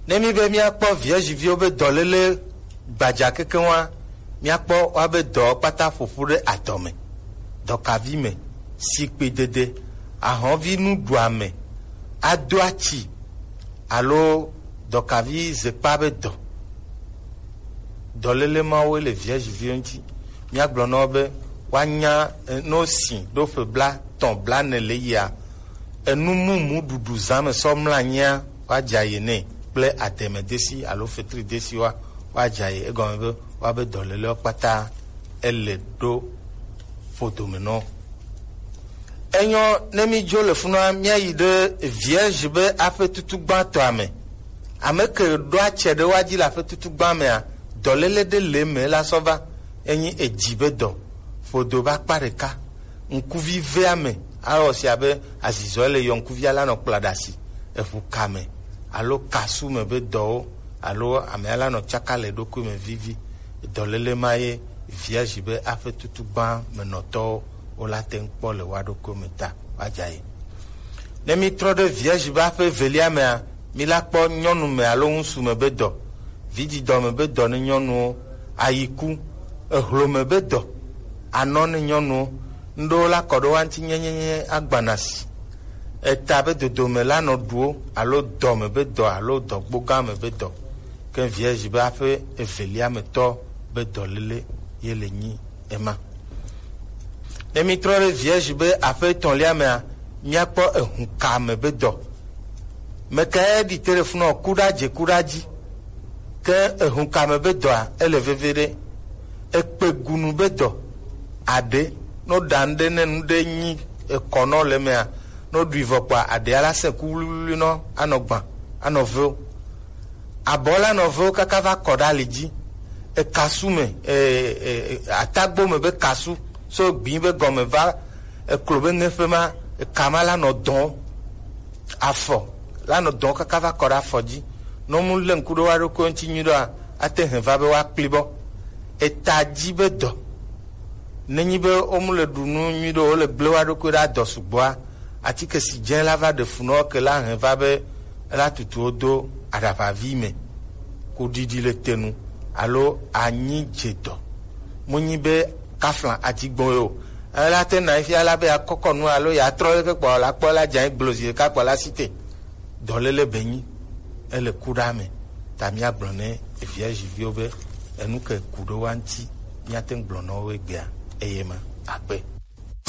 Nemi be miakpo vierge vieux be dolele badja keke wa miakpo wa be do pata fofu de atome. Do kavi me sikpe dede ahonvi nu duame adoachi alo do kavi zekpa be do. Dolele ma we le vierge vieux nti miagblɔ no be wanya no si do fe bla ton bla ne le ya enu mumu dudu zame somla nya wa jayene ple ateme desi alo fetri desi wa jaye egon be wa be dolele pata elle do fotomeno enyo nemi jo le funa mia yi de vierge be afe tutu gba to ame ke do ache de waji la fe tutu gba me a dolele de le me la sova enyi ejibe do fodo ba pareka nkuvi ve ame aro si abe azizo le yon kuvi ala no pladasi efu kame alo kasu me be do alo ame ala no chakale do ku me vivi dolele maye vierge be afe tutu gba me noto o la ten po le wado ko meta wajaye nemi tro de vierge ba afe velia me mi la po nyonu me alo unsu me be do vidi do me be do ne nyonu ayiku ehlo me be do anone nyonu ndo la kodo wanti nyenyenye agbanasi etabe dodo me la no duo alo do me be do alo do gboga me be do ke vierge ba fe evelia me to be do lele yele nyi ema emi trore vierge be afe ton lia me miapo ehunka me be do me ka di telefono kudaji ke ehunka me be do elevevere ekpe gunu be do ade no dande ne nde nyi ekono le me no drivo pa ade ala se kulu no anogba anovo abola novo kakava kodaliji e kasume atagbo me be kasu so gbin be gome va e klobe nefema e kamala no don afo la no don kakava koda foji no mu len kudo wa ko ntinyido ate heva be wa klibo etaji be do nenyi be omule dunu nyido le blewa do ko da do sugboa ati ke si jen lava de funo ke la heva be la tutu odo adapa vime ko didi le tenu alo anyi jedo munyi be kaflan ati gbon yo la te na ifi ala be akoko nu alo ya tro ke po la jan gblozi ka po la cité dolele benyi ele kudame tamia blone e vierge viobe enu ke kudo wanti miaten blono we gbia eyema akpe